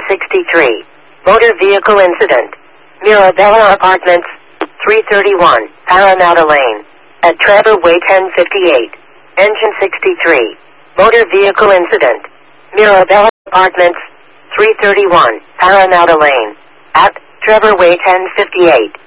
63. Motor vehicle incident. Mirabella Apartments, 331, Parramatta Lane. At Trevor Way 1058. Engine 63. Motor vehicle incident. Mirabella Apartments, 331, Parramatta Lane. At Trevor Way 1058.